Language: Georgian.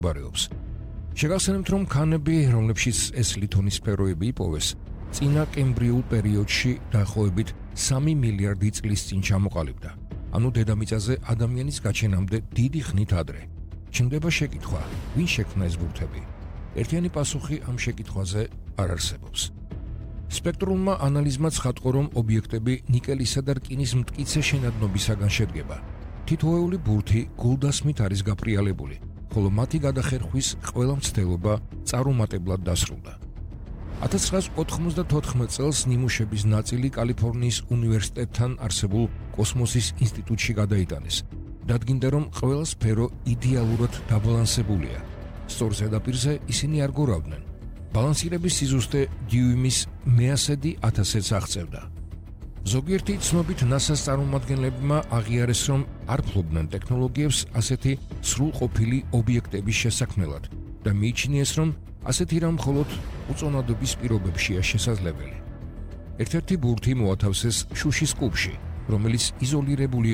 მდებარეობს. შეგახსენებთ, რომ ქანები, რომლებშიც ეს ლითონისფეროები იპოვეს, წინა კემბრიულ პერიოდში დაახლოებით 3 მილიარდი წლის წინ ჩამოყალიბდა. ანუ დედამიწაზე ადამიანის გაჩენამდე დიდი ხნით ადრე. ჩნდება შეკითხვა, ვინ შექმნა ეს ბურთები? ერთიანი პასუხი ამ შეკითხვაზე არ არსებობს. სპექტრულმა ანალიზმა ცხადყო, რომ ობიექტები ნიკელისა და რკინის მტკიცე შენადნობისაგან შედგება. თითოეული ბურთი გულდასმით არის გაფრიალებული, ხოლო მათი გადახერხვის ყველა მცდელობა წარუმატებლად დასრულდა. 1994 წელს ნიმუშების ნაწილი კალიფორნიის უნივერსიტეტთან არსებულ კოსმოსის ინსტიტუტში გადაიტანეს. დადგინდა, რომ ყველა სფერო იდეალურად დაბალანსებულია. სწორ ზედაპირზე ისინი არ გორავდნენ. ბალანსირების სიზუსტე დიუიმის 100,000-ს აღწევდა. ზოგიერთი ცნობით NASA-ს წარმომადგენლებმა აღიარეს, რომ არ ფლობდნენ ტექნოლოგიებს ასეთი სრულყოფილი ობიექტების შესაქმნელად და მიიჩნიეს, რომ ასეთი რამ მხოლოდ უწონადობის პირობებშია შესაძლებელი. ერთ-ერთი ბურთი მოათავსეს შუშის კუბში, რომელიც იზოლირებული